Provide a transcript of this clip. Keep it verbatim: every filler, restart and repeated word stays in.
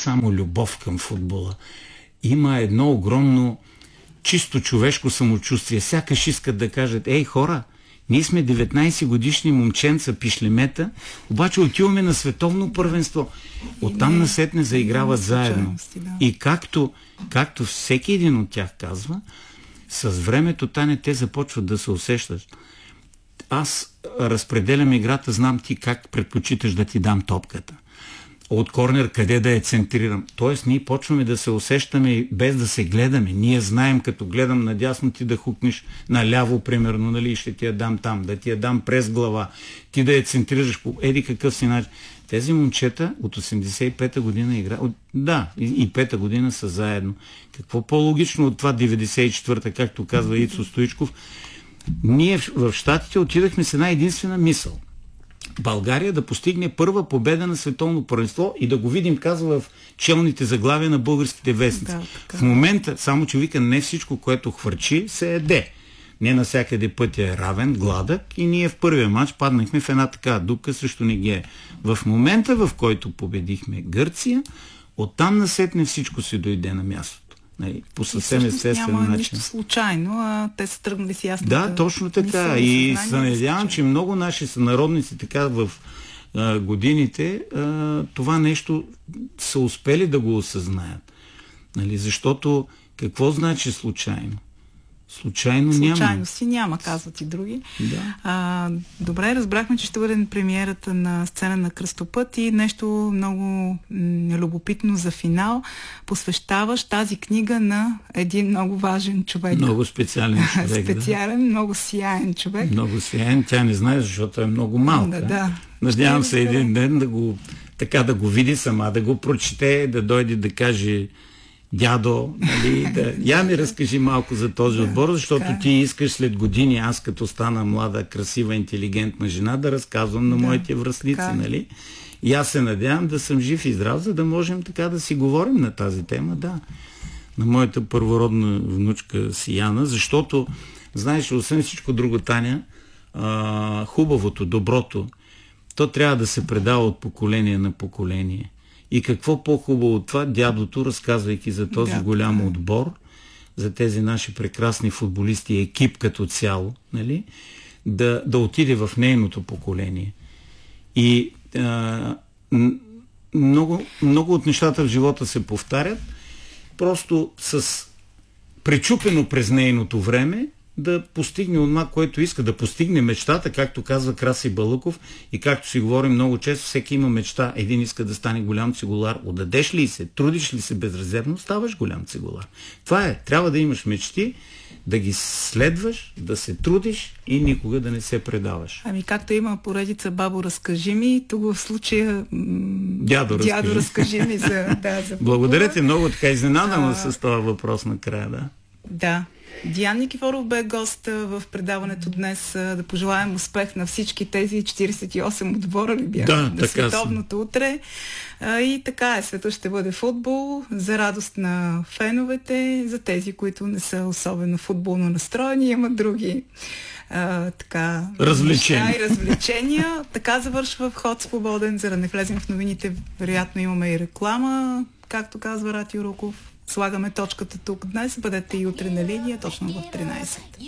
само любов към футбола. Има едно огромно чисто човешко самочувствие. Сякаш искат да кажат: ей, хора, ние сме деветнайсет годишни момченца, пишлемета, обаче отиваме на световно първенство. Оттам насетне заиграват заедно. Да. И както, както всеки един от тях казва, с времето, Таня, те започват да се усещат. Аз разпределям играта, знам ти как предпочиташ да ти дам топката. От корнер къде да я центрирам. Тоест ние почваме да се усещаме без да се гледаме. Ние знаем, като гледам надясно, ти да хукнеш наляво, примерно, нали, ще ти я дам там, да ти я дам през глава, ти да я центрираш по еди какъв си начин. Тези момчета от осемдесет и пета година игра, от, да, и, и пета година са заедно. Какво по-логично от това деветдесет и четвърта, както казва Ицо Стоичков? Ние в, в Щатите отидахме с една единствена мисъл. България да постигне първа победа на световно първенство и да го видим, казва в челните заглавия на българските вестници. Да, в момента, само че вика, не всичко, което хвърчи, се еде. Не навсякъде пътя е равен, гладък и ние в първия матч паднахме в една така дупка срещу Нигерия. В момента, в който победихме Гърция, оттам насетне всичко си дойде на мястото. Нали, по съвсем естествен няма начин. Нищо случайно, а те са тръгнали с ясната. Да, точно така. И се надявам, че много наши сънародници така в а, годините а, това нещо са успели да го осъзнаят. Нали, защото какво значи случайно? Случайно няма. Случайно си няма, казват и други. Да. А, добре, разбрахме, че ще бъде премиерата на Сцена на кръстопът и нещо много любопитно за финал. Посвещаваш тази книга на един много важен човек. Много специален човек. Специален, да. много сияен човек. Много сияен. Тя не знае, защото е много малка. Да, да. Надявам се един ден да го, така да го види сама, да го прочете, да дойде да каже: дядо, нали, да... Я ми разкажи малко за този отбор, защото ти искаш след години, аз като стана млада, красива, интелигентна жена, да разказвам на да, моите връстници, така. Нали? И аз се надявам да съм жив и здрав, за да можем така да си говорим на тази тема, да. На моята първородна внучка Сияна, защото, знаеш, освен всичко друго, Таня, а, хубавото, доброто, то трябва да се предава от поколение на поколение. И какво по-хубаво от това, дядото, разказвайки за този да, голям да. отбор, за тези наши прекрасни футболисти и екип като цяло, нали, да, да отиде в нейното поколение. И а, много, много от нещата в живота се повтарят, просто с пречупено през нейното време, да постигне това, което иска, да постигне мечтата, както казва Краси Балъков и както си говорим много често, всеки има мечта. Един иска да стане голям цигулар. Отдадеш ли се, трудиш ли се безрезервно, ставаш голям цигулар. Това е. Трябва да имаш мечти, да ги следваш, да се трудиш и никога да не се предаваш. Ами както има поредица "Бабо, разкажи ми", тук в случая дядо, дядо разкажи ми за, да, за Благодаря ти много, така изненадана а... с този въпрос накрая, да. Да. Диан Никифоров бе гост в предаването днес. Да пожелаем успех на всички тези четирийсет и осем отбора ли бяха да, на световното утре. И така е, света ще бъде футбол, за радост на феновете, за тези, които не са особено футболно настроени, имат други а, така развлечения. и развлечения. Така завършва Вход свободен, за да не влезем в новините. Вероятно имаме и реклама, както казва Рати Руков. Слагаме точката тук днес. Бъдете и утре на линия, точно в тринайсет.